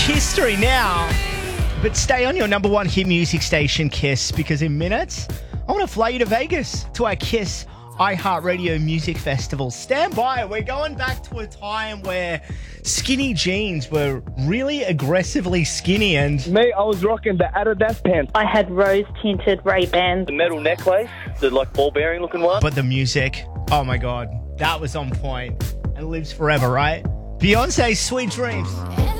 history now. But stay on your number one hit music station, Kiss, because in minutes, I want to fly you to Vegas to our Kiss iHeartRadio Music Festival. Stand by. We're going back to a time where skinny jeans were really aggressively skinny and... Mate, I was rocking the Adidas pants. I had rose-tinted Ray-Bans. The metal necklace, the ball-bearing looking one. But the music, oh my God, that was on point and lives forever, right? Beyonce's Sweet Dreams.